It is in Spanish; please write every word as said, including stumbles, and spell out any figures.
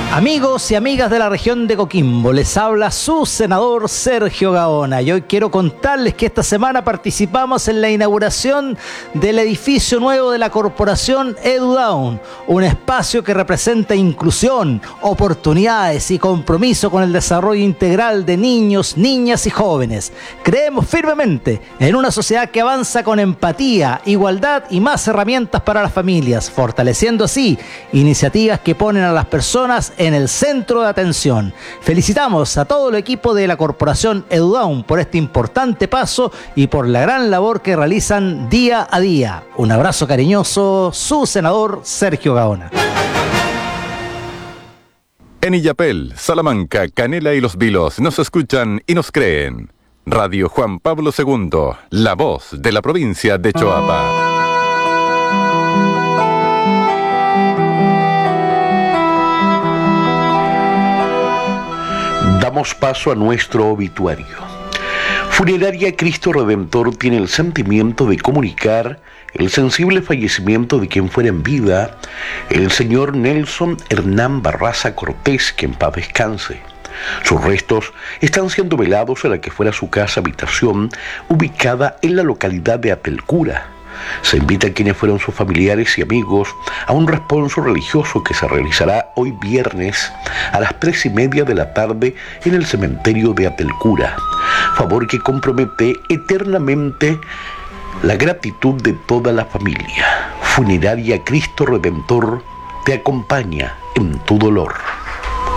Amigos y amigas de la región de Coquimbo, les habla su senador Sergio Gaona y hoy quiero contarles que esta semana participamos en la inauguración del edificio nuevo de la corporación EduDown, un espacio que representa inclusión, oportunidades y compromiso con el desarrollo integral de niños, niñas y jóvenes. Creemos firmemente en una sociedad que avanza con empatía, igualdad y más herramientas para las familias, fortaleciendo así iniciativas que ponen a las personas en el centro de atención. Felicitamos a todo el equipo de la corporación EduDown por este importante paso y por la gran labor que realizan día a día. Un abrazo cariñoso, su senador Sergio Gaona. En Illapel, Salamanca, Canela y Los Vilos nos escuchan y nos creen. Radio Juan Pablo segundo, la voz de la provincia de Choapa. Damos paso a nuestro obituario. Funeraria Cristo Redentor tiene el sentimiento de comunicar el sensible fallecimiento de quien fuera en vida, el señor Nelson Hernán Barraza Cortés, que en paz descanse. Sus restos están siendo velados en la que fuera su casa habitación, ubicada en la localidad de Atelcura. Se invita a quienes fueron sus familiares y amigos a un responso religioso que se realizará hoy viernes a las tres y media de la tarde en el cementerio de Atelcura, favor que compromete eternamente la gratitud de toda la familia. Funeraria Cristo Redentor te acompaña en tu dolor.